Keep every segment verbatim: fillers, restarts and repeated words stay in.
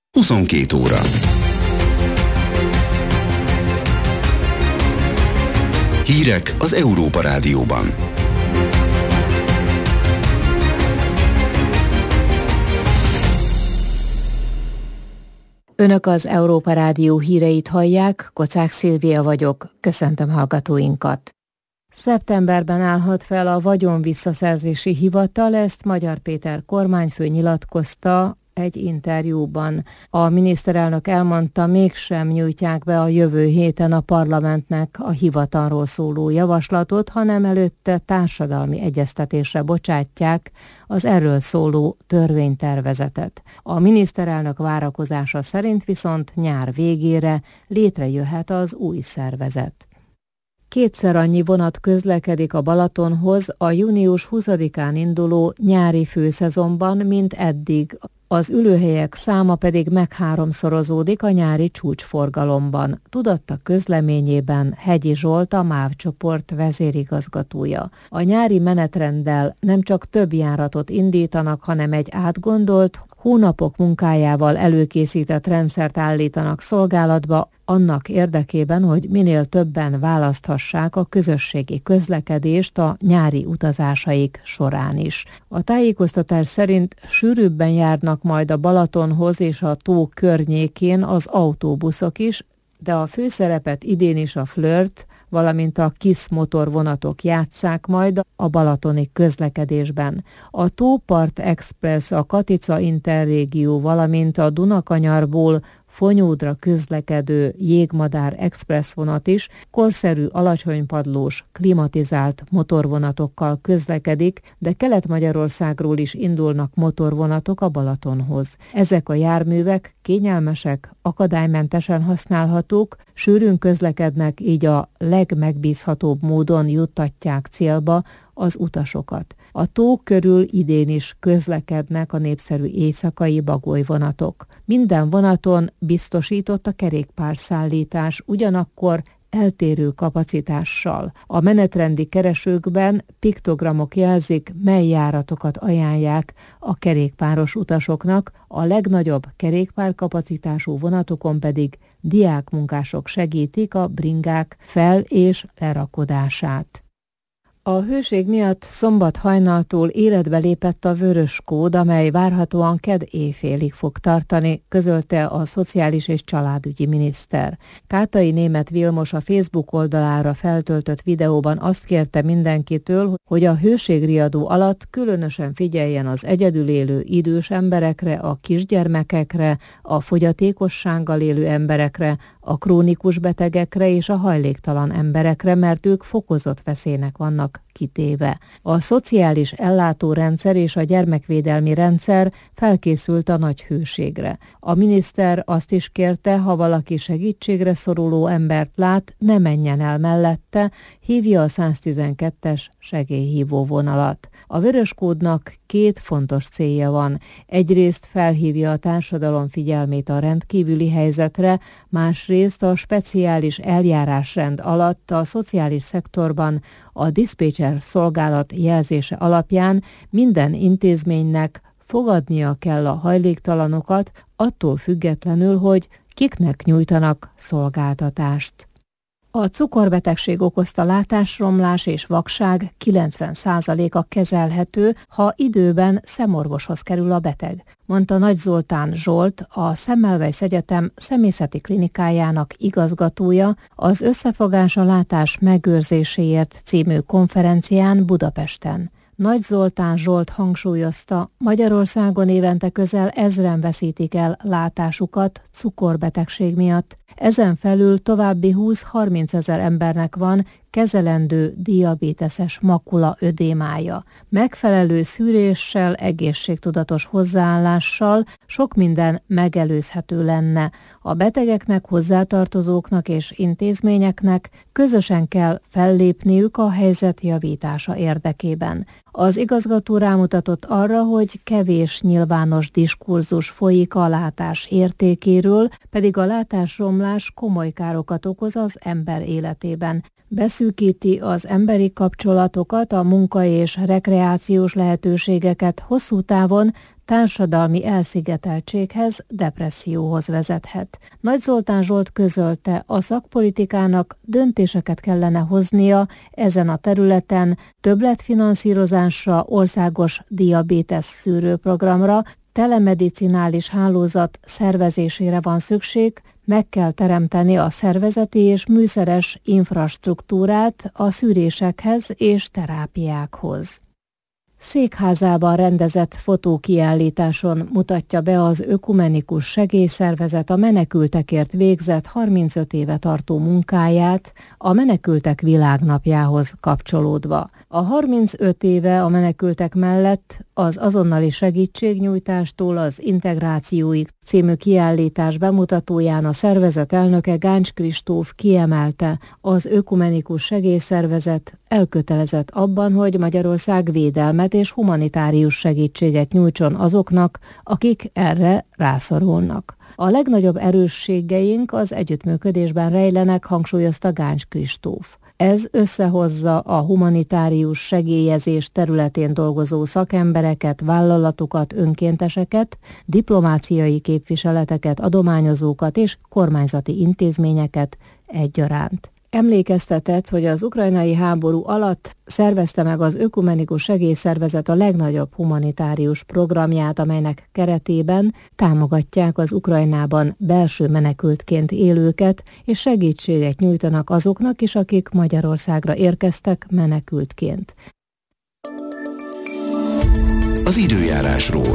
huszonkét óra. Hírek az Európa Rádióban. Önök az Európa Rádió híreit hallják, Kocák Szilvia vagyok, köszöntöm hallgatóinkat. Szeptemberben állhat fel a vagyonvisszaszerzési hivatal, ezt Magyar Péter kormányfő nyilatkozta egy interjúban. A miniszterelnök elmondta, mégsem nyújtják be a jövő héten a parlamentnek a hivatalról szóló javaslatot, hanem előtte társadalmi egyeztetésre bocsátják az erről szóló törvénytervezetet. A miniszterelnök várakozása szerint viszont nyár végére létrejöhet az új szervezet. Kétszer annyi vonat közlekedik a Balatonhoz a június huszadikán induló nyári főszezonban, mint eddig. Az ülőhelyek száma pedig megháromszorozódik a nyári csúcsforgalomban, tudatta közleményében Hegyi Zsolt, a MÁV csoport vezérigazgatója. A nyári menetrenddel nem csak több járatot indítanak, hanem egy átgondolt, hónapok munkájával előkészített rendszert állítanak szolgálatba, annak érdekében, hogy minél többen választhassák a közösségi közlekedést a nyári utazásaik során is. A tájékoztatás szerint sűrűbben járnak majd a Balatonhoz és a tó környékén az autóbuszok is, de a főszerepet idén is a Flirt, valamint a KISZ motorvonatok játsszák majd a balatoni közlekedésben. A Tópart Express, a Katica Interrégió, valamint a Dunakanyarból Fonyódra közlekedő Jégmadár Express vonat is korszerű, alacsonypadlós, klimatizált motorvonatokkal közlekedik, de Kelet-Magyarországról is indulnak motorvonatok a Balatonhoz. Ezek a járművek kényelmesek, akadálymentesen használhatók, sűrűn közlekednek, így a legmegbízhatóbb módon juttatják célba az utasokat. A tó körül idén is közlekednek a népszerű éjszakai bagolyvonatok. Minden vonaton biztosított a kerékpárszállítás, ugyanakkor eltérő kapacitással. A menetrendi keresőkben piktogramok jelzik, mely járatokat ajánlják a kerékpáros utasoknak, a legnagyobb kerékpárkapacitású vonatokon pedig diákmunkások segítik a bringák fel- és lerakodását. A hőség miatt szombat hajnaltól életbe lépett a vörös kód, amely várhatóan kedd éjfélig fog tartani, közölte a Szociális és Családügyi miniszter. Kátai Németh Vilmos a Facebook oldalára feltöltött videóban azt kérte mindenkitől, hogy a hőségriadó alatt különösen figyeljen az egyedül élő idős emberekre, a kisgyermekekre, a fogyatékossággal élő emberekre, a krónikus betegekre és a hajléktalan emberekre, mert ők fokozott veszélynek vannak kitéve. A szociális ellátórendszer és a gyermekvédelmi rendszer felkészült a nagy hőségre. A miniszter azt is kérte, ha valaki segítségre szoruló embert lát, ne menjen el mellette, hívja a száztizenkettes segélyhívó vonalat. A vöröskódnak két fontos célja van. Egyrészt felhívja a társadalom figyelmét a rendkívüli helyzetre, másrészt a speciális eljárásrend alatt a szociális szektorban a diszpécser szolgálat jelzése alapján minden intézménynek fogadnia kell a hajléktalanokat, attól függetlenül, hogy kiknek nyújtanak szolgáltatást. A cukorbetegség okozta látásromlás és vakság kilencven százaléka kezelhető, ha időben szemorvoshoz kerül a beteg, mondta Nagy Zoltán Zsolt, a Semmelweis Egyetem szemészeti klinikájának igazgatója az Összefogás a látás megőrzéséért című konferencián Budapesten. Nagy Zoltán Zsolt hangsúlyozta, Magyarországon évente közel ezren veszítik el látásukat cukorbetegség miatt. Ezen felül további húsz-harminc ezer embernek van kezelendő diabéteses makula ödémája. Megfelelő szűréssel, egészségtudatos hozzáállással sok minden megelőzhető lenne. A betegeknek, hozzátartozóknak és intézményeknek közösen kell fellépniük a helyzet javítása érdekében. Az igazgató rámutatott arra, hogy kevés nyilvános diskurzus folyik a látás értékéről, pedig a látásromlás komoly károkat okoz az ember életében. Beszűkíti az emberi kapcsolatokat, a munka és rekreációs lehetőségeket, hosszú távon társadalmi elszigeteltséghez, depresszióhoz vezethet. Nagy Zoltán Zsolt közölte, a szakpolitikának döntéseket kellene hoznia ezen a területen, többletfinanszírozásra, országos diabétesz szűrőprogramra, telemedicinális hálózat szervezésére van szükség, meg kell teremteni a szervezeti és műszeres infrastruktúrát a szűrésekhez és terápiákhoz. Székházában rendezett fotókiállításon mutatja be az Ökumenikus Segélyszervezet a menekültekért végzett harmincöt éve tartó munkáját a Menekültek Világnapjához kapcsolódva. A harmincöt éve a menekültek mellett az azonnali segítségnyújtástól az integrációig című kiállítás bemutatóján a szervezet elnöke Gáncs Kristóf kiemelte, az Ökumenikus Segélyszervezet elkötelezett abban, hogy Magyarország védelmet és humanitárius segítséget nyújtson azoknak, akik erre rászorulnak. A legnagyobb erősségeink az együttműködésben rejlenek, hangsúlyozta Gáncs Kristóf. Ez összehozza a humanitárius segélyezés területén dolgozó szakembereket, vállalatokat, önkénteseket, diplomáciai képviseleteket, adományozókat és kormányzati intézményeket egyaránt. Emlékeztetett, hogy az ukrajnai háború alatt szervezte meg az Ökumenikus Segélyszervezet a legnagyobb humanitárius programját, amelynek keretében támogatják az Ukrajnában belső menekültként élőket, és segítséget nyújtanak azoknak is, akik Magyarországra érkeztek menekültként. Az időjárásról.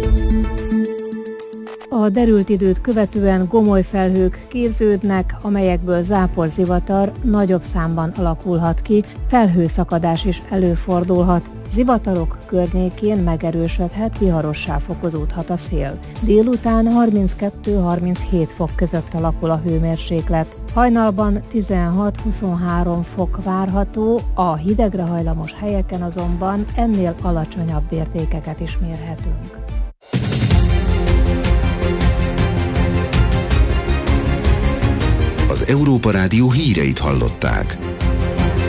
A derült időt követően gomoly felhők képződnek, amelyekből záporzivatar nagyobb számban alakulhat ki, felhőszakadás is előfordulhat. Zivatarok környékén megerősödhet, viharossá fokozódhat a szél. Délután harminckettő-harminchét fok között alakul a hőmérséklet. Hajnalban tizenhat-huszonhárom fok várható, a hidegre hajlamos helyeken azonban ennél alacsonyabb értékeket is mérhetünk. Az Európa Rádió híreit hallották.